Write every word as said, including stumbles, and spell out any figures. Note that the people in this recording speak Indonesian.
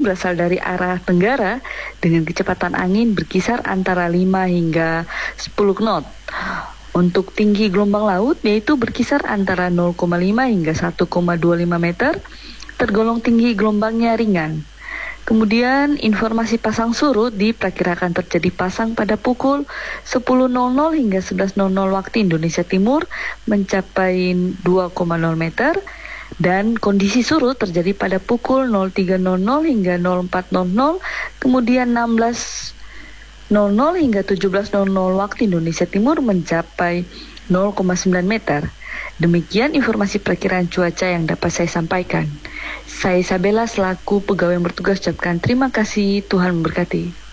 berasal dari arah tenggara dengan kecepatan angin berkisar antara lima hingga sepuluh knot. Untuk tinggi gelombang laut yaitu berkisar antara nol koma lima hingga satu koma dua lima meter, tergolong tinggi gelombangnya ringan. Kemudian informasi pasang surut diperkirakan terjadi pasang pada pukul sepuluh nol nol hingga sebelas nol nol waktu Indonesia Timur mencapai dua koma nol meter, dan kondisi surut terjadi pada pukul nol tiga nol nol hingga nol empat nol nol, kemudian enam belas nol nol hingga tujuh belas nol nol waktu Indonesia Timur mencapai nol koma sembilan meter. Demikian informasi perkiraan cuaca yang dapat saya sampaikan. Saya Isabella selaku pegawai yang bertugas ucapkan terima kasih, Tuhan memberkati.